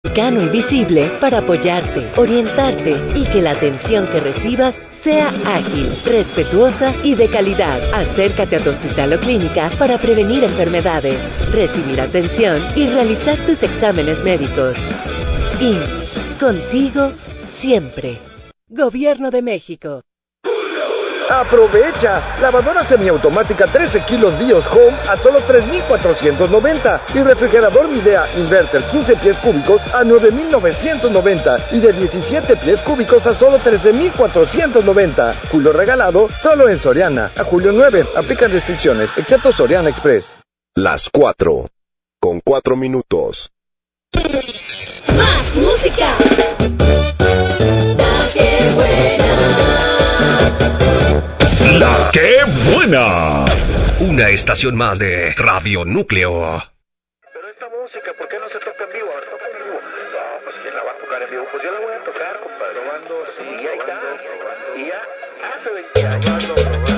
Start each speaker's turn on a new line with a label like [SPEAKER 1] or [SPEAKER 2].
[SPEAKER 1] cercano y visible para apoyarte, orientarte y que la atención que recibas sea ágil, respetuosa y de calidad. Acércate a tu hospital o clínica para prevenir enfermedades, recibir atención y realizar tus exámenes médicos. IMSS, contigo siempre. Gobierno de México.
[SPEAKER 2] ¡Aprovecha! Lavadora semiautomática 13 kilos BIOS Home a solo 3,490. Y refrigerador Midea Inverter 15 pies cúbicos a 9,990. Y de 17 pies cúbicos a solo 13,490. Julio regalado solo en Soriana. A julio 9. Aplican restricciones, excepto Soriana Express.
[SPEAKER 3] Las 4:04.
[SPEAKER 4] ¡Más música!
[SPEAKER 5] ¡La que buena! Una estación más de Radio Núcleo.
[SPEAKER 6] Pero esta música, ¿por qué no se toca en vivo? A ver, toca en vivo. No, pues ¿quién la va a tocar en vivo? Pues yo la voy a tocar, compadre.
[SPEAKER 2] Probando, sí,
[SPEAKER 6] y ahí
[SPEAKER 2] probando.
[SPEAKER 6] está. Y ya hace 20 años.
[SPEAKER 2] Probando.